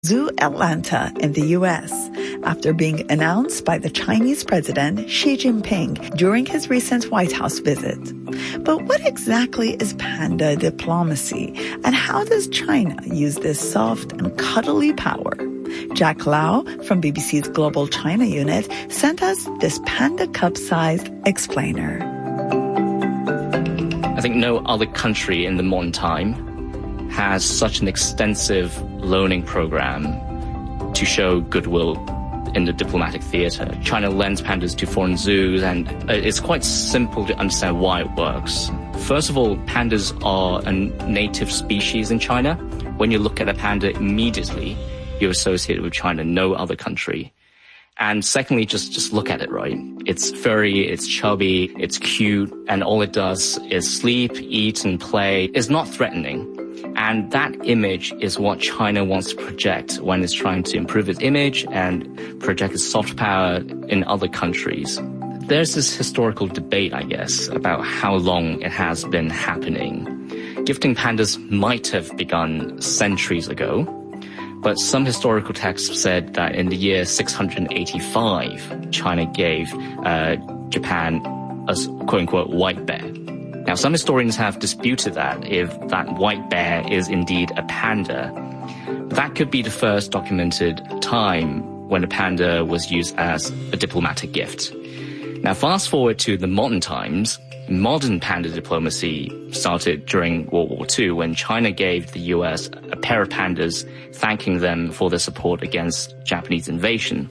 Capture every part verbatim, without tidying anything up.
Zoo Atlanta in the U S after being announced by the Chinese President Xi Jinping during his recent White House visit. But what exactly is panda diplomacy, and how does China use this soft and cuddly power? Jack Lau from B B C's Global China Unit sent us this Panda Cup-sized explainer. I think no other country in the modern time has such an extensive loaning program to show goodwill in the diplomatic theater. China lends pandas to foreign zoos, and it's quite simple to understand why it works. First of all, pandas are a native species in China. When you look at a panda, immediately you're associated with China, no other country. And secondly, just, just look at it, right? It's furry, it's chubby, it's cute, and all it does is sleep, eat, and play. It's not threatening. And that image is what China wants to project when it's trying to improve its image and project its soft power in other countries. There's this historical debate, I guess, about how long it has been happening. Gifting pandas might have begun centuries ago, but some historical texts said that in the year six hundred eighty-five, China gave uh, Japan a quote-unquote white bear. Now, some historians have disputed that, if that white bear is indeed a panda. But that could be the first documented time when a panda was used as a diplomatic gift. Now, fast forward to the modern times. Modern panda diplomacy started during World War Two, when China gave the U S a pair of pandas, thanking them for their support against Japanese invasion.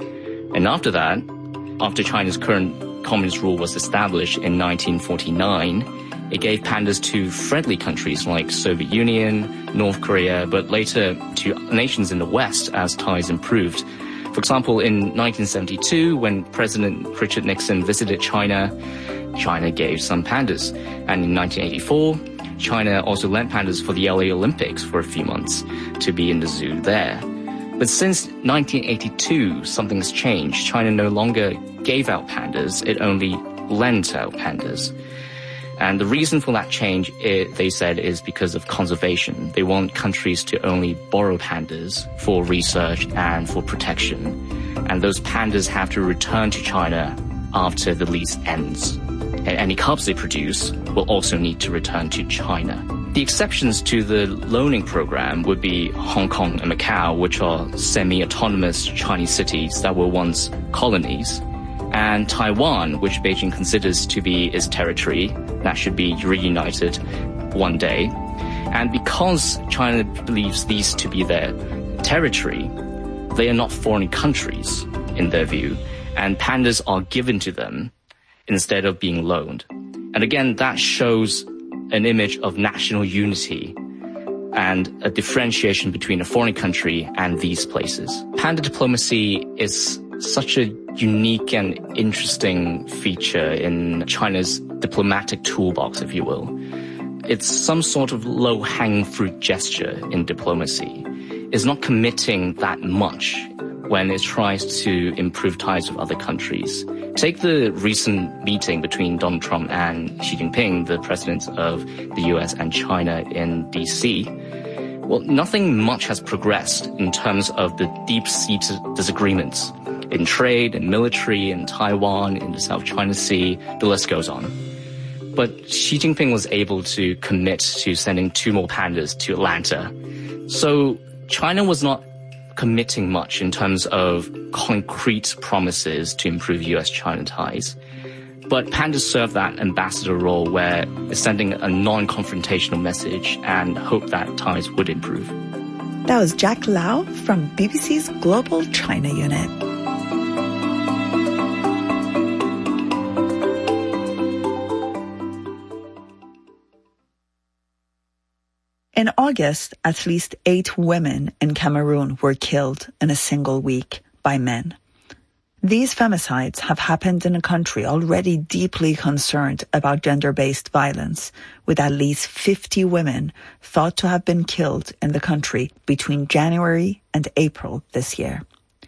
And after that, after China's current communist rule was established in nineteen forty-nine, it gave pandas to friendly countries like Soviet Union, North Korea, but later to nations in the West as ties improved. For example, in nineteen seventy-two, when President Richard Nixon visited China, China gave some pandas. And in nineteen eighty-four, China also lent pandas for the L A Olympics for a few months to be in the zoo there. But since nineteen eighty-two, something's changed. China no longer gave out pandas, it only lent out pandas. And the reason for that change, it, they said, is because of conservation. They want countries to only borrow pandas for research and for protection. And those pandas have to return to China after the lease ends. And any cubs they produce will also need to return to China. The exceptions to the loaning program would be Hong Kong and Macau, which are semi-autonomous Chinese cities that were once colonies, and Taiwan, which Beijing considers to be its territory that should be reunited one day. And because China believes these to be their territory, they are not foreign countries in their view, and pandas are given to them instead of being loaned. And again, that shows an image of national unity and a differentiation between a foreign country and these places. Panda diplomacy is such a unique and interesting feature in China's diplomatic toolbox, if you will. It's some sort of low-hanging fruit gesture in diplomacy. It's not committing that much when it tries to improve ties with other countries. Take the recent meeting between Donald Trump and Xi Jinping, the presidents of the U S and China in D C. Well, nothing much has progressed in terms of the deep-seated disagreements in trade, in military, in Taiwan, in the South China Sea, the list goes on. But Xi Jinping was able to commit to sending two more pandas to Atlanta. So China was not committing much in terms of concrete promises to improve U S-China ties. But pandas serve that ambassador role where it's sending a non-confrontational message and hope that ties would improve. That was Jack Lau from B B C's Global China Unit. In August, at least eight women in Cameroon were killed in a single week by men. These femicides have happened in a country already deeply concerned about gender-based violence, with at least fifty women thought to have been killed in the country between January and April this year.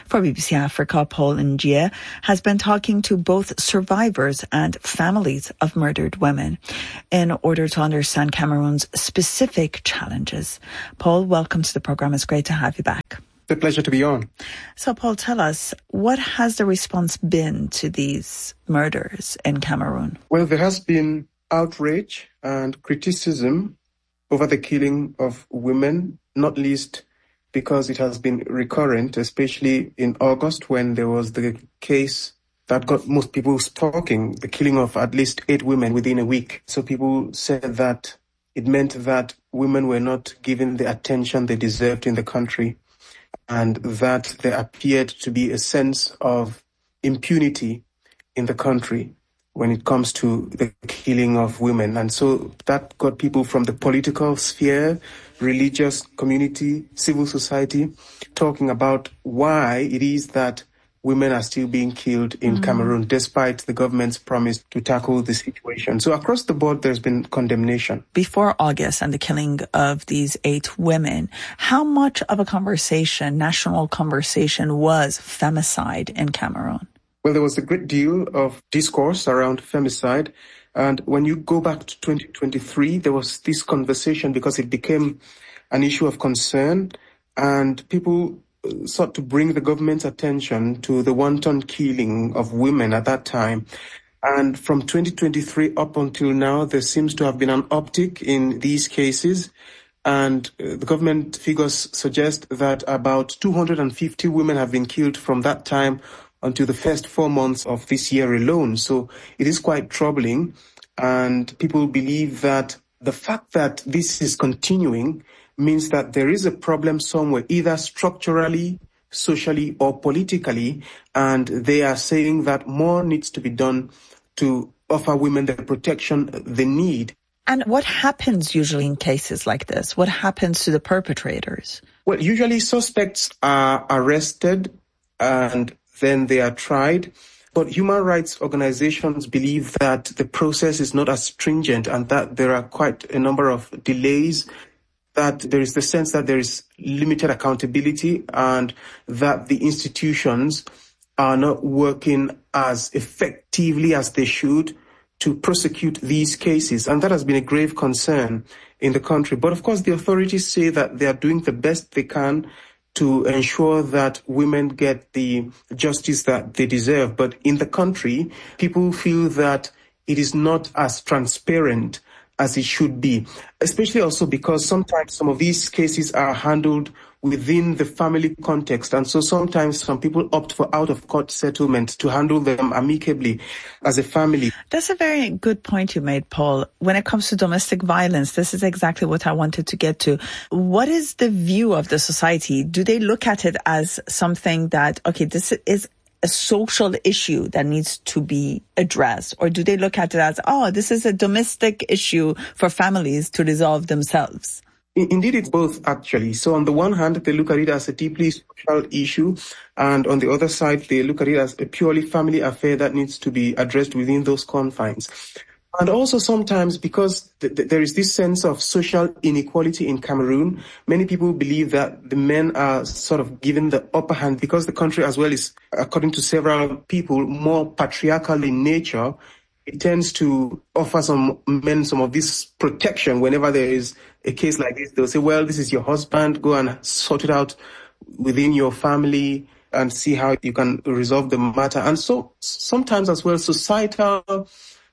For B B C Africa, Paul Njie has been talking to both survivors and families of murdered women in order to understand Cameroon's specific challenges. Paul, welcome to the program. It's great to have you back. It's a pleasure to be on. So, Paul, tell us, what has the response been to these murders in Cameroon? Well, there has been outrage and criticism over the killing of women, not least because it has been recurrent, especially in August when there was the case that got most people talking, the killing of at least eight women within a week. So people said that it meant that women were not given the attention they deserved in the country, and that there appeared to be a sense of impunity in the country when it comes to the killing of women. And so that got people from the political sphere, religious community, civil society, talking about why it is that women are still being killed in mm. Cameroon, despite the government's promise to tackle the situation. So across the board, there's been condemnation. Before August and the killing of these eight women, how much of a conversation, national conversation, was femicide in Cameroon? Well, there was a great deal of discourse around femicide. And when you go back to twenty twenty-three, there was this conversation because it became an issue of concern, and people sought to bring the government's attention to the wanton killing of women at that time. And from twenty twenty-three up until now, there seems to have been an uptick in these cases. And uh, the government figures suggest that about two hundred fifty women have been killed from that time until the first four months of this year alone. So it is quite troubling. And people believe that the fact that this is continuing means that there is a problem somewhere, either structurally, socially, or politically. And they are saying that more needs to be done to offer women the protection they need. And what happens usually in cases like this? What happens to the perpetrators? Well, usually suspects are arrested and then they are tried. But human rights organizations believe that the process is not as stringent and that there are quite a number of delays, that there is the sense that there is limited accountability and that the institutions are not working as effectively as they should to prosecute these cases. And that has been a grave concern in the country. But of course, the authorities say that they are doing the best they can to ensure that women get the justice that they deserve. But in the country, people feel that it is not as transparent as it should be, especially also because sometimes some of these cases are handled within the family context. And so sometimes some people opt for out-of-court settlement to handle them amicably as a family. That's a very good point you made, Paul. When it comes to domestic violence, this is exactly what I wanted to get to. What is the view of the society? Do they look at it as something that, okay, this is a social issue that needs to be addressed? Or do they look at it as, oh, this is a domestic issue for families to resolve themselves? Indeed, it's both, actually. So on the one hand, they look at it as a deeply social issue, and on the other side, they look at it as a purely family affair that needs to be addressed within those confines. And also sometimes, because th- th- there is this sense of social inequality in Cameroon, many people believe that the men are sort of given the upper hand because the country as well is, according to several people, more patriarchal in nature. It tends to offer some men some of this protection whenever there is a case like this. They'll say, well, this is your husband, go and sort it out within your family and see how you can resolve the matter. And so sometimes as well, societal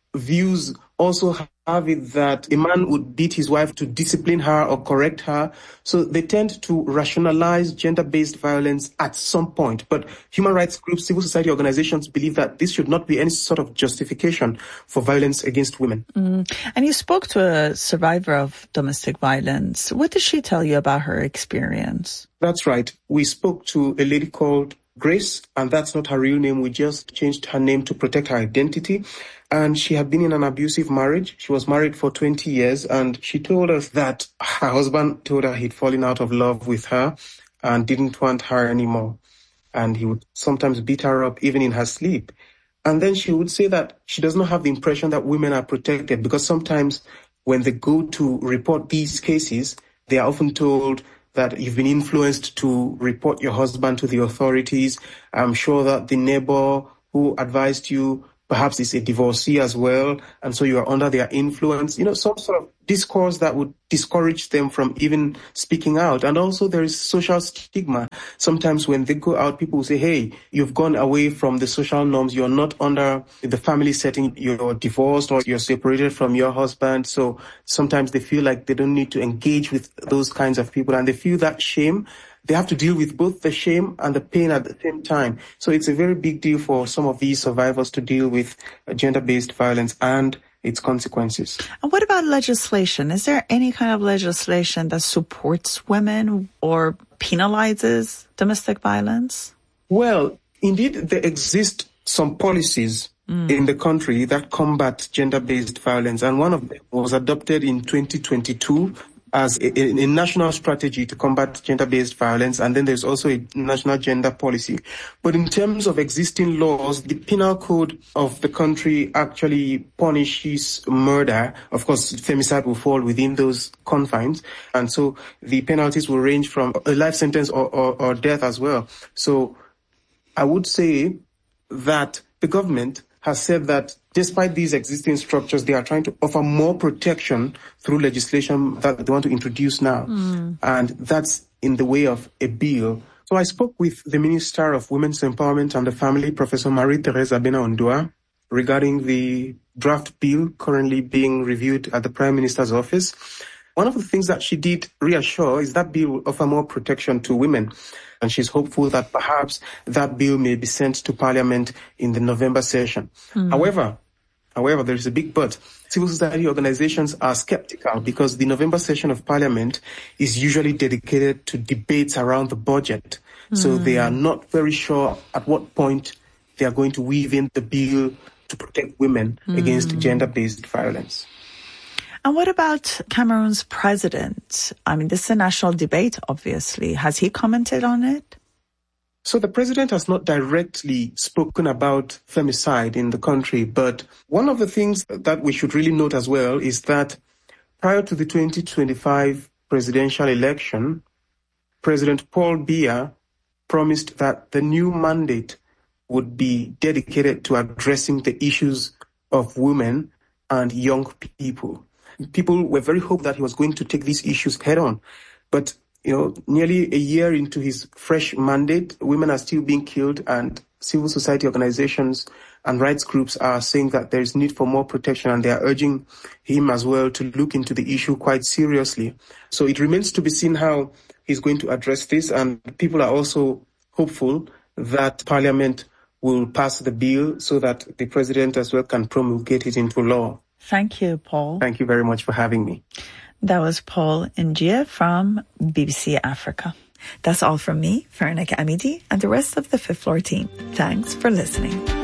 views also have it that a man would beat his wife to discipline her or correct her. So they tend to rationalize gender-based violence at some point. But human rights groups, civil society organizations believe that this should not be any sort of justification for violence against women. Mm. And you spoke to a survivor of domestic violence. What did she tell you about her experience? That's right. We spoke to a lady called Grace, and that's not her real name. We just changed her name to protect her identity. And she had been in an abusive marriage. She was married for twenty years, and she told us that her husband told her he'd fallen out of love with her and didn't want her anymore. And he would sometimes beat her up even in her sleep. And then she would say that she does not have the impression that women are protected, because sometimes when they go to report these cases, they are often told that you've been influenced to report your husband to the authorities. I'm sure that the neighbor who advised you perhaps is a divorcee as well, and so you are under their influence. You know, some sort of discourse that would discourage them from even speaking out. And also there is social stigma. Sometimes when they go out, people will say, hey, you've gone away from the social norms. You're not under the family setting. You're divorced or you're separated from your husband. So sometimes they feel like they don't need to engage with those kinds of people, and they feel that shame. They have to deal with both the shame and the pain at the same time. So it's a very big deal for some of these survivors to deal with gender-based violence and its consequences. And what about legislation? Is there any kind of legislation that supports women or penalizes domestic violence? Well, indeed, there exist some policies mm. in the country that combat gender-based violence, and one of them was adopted in twenty twenty-two as a, a national strategy to combat gender-based violence, and then there's also a national gender policy. But in terms of existing laws, the penal code of the country actually punishes murder. Of course, femicide will fall within those confines, and so the penalties will range from a life sentence or, or, or death as well. So I would say that the government has said that despite these existing structures, they are trying to offer more protection through legislation that they want to introduce now. Mm. And that's in the way of a bill. So I spoke with the Minister of Women's Empowerment and the Family, Professor Marie-Thérèse Abena-Ondua, regarding the draft bill currently being reviewed at the Prime Minister's office. One of the things that she did reassure is that bill will offer more protection to women. And she's hopeful that perhaps that bill may be sent to Parliament in the November session. Mm. However, however, there is a big but. Civil society organizations are skeptical because the November session of Parliament is usually dedicated to debates around the budget. Mm. So they are not very sure at what point they are going to weave in the bill to protect women mm. against gender-based violence. And what about Cameroon's president? I mean, this is a national debate, obviously. Has he commented on it? So the president has not directly spoken about femicide in the country, but one of the things that we should really note as well is that prior to the twenty twenty-five presidential election, President Paul Biya promised that the new mandate would be dedicated to addressing the issues of women and young people. People were very hopeful that he was going to take these issues head on. But, you know, nearly a year into his fresh mandate, women are still being killed, and civil society organizations and rights groups are saying that there is need for more protection, and they are urging him as well to look into the issue quite seriously. So it remains to be seen how he's going to address this, and people are also hopeful that Parliament will pass the bill so that the president as well can promulgate it into law. Thank you, Paul. Thank you very much for having me. That was Paul Njie from B B C Africa. That's all from me, Farnak Amidi, and the rest of the Fifth Floor team. Thanks for listening.